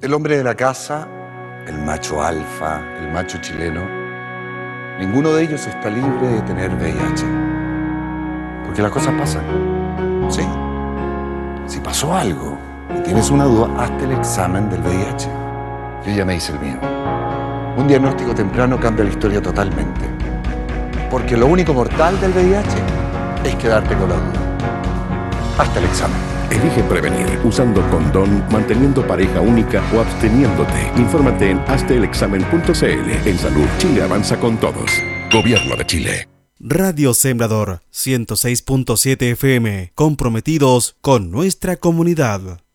El hombre de la casa, el macho alfa, el macho chileno, ninguno de ellos está libre de tener VIH. Porque las cosas pasan. Sí. Si pasó algo y tienes una duda, hazte el examen del VIH. Yo ya me hice el mío. Un diagnóstico temprano cambia la historia totalmente. Porque lo único mortal del VIH es quedarte con la duda. Hazte el examen. Elige prevenir usando condón, manteniendo pareja única o absteniéndote. Infórmate en hazteelexamen.cl. En Salud, Chile avanza con todos. Gobierno de Chile. Radio Sembrador 106.7 FM, comprometidos con nuestra comunidad.